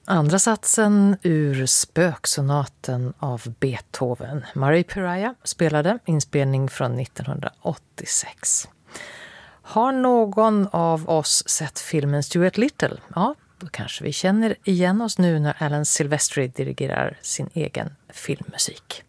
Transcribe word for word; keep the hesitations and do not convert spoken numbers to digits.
Andra satsen ur Spöksonaten av Beethoven. Marie Piraia spelade, inspelning från nittonhundraåttiosex. Har någon av oss sett filmen Stuart Little? Ja, då kanske vi känner igen oss nu när Alan Silvestri dirigerar sin egen filmmusik.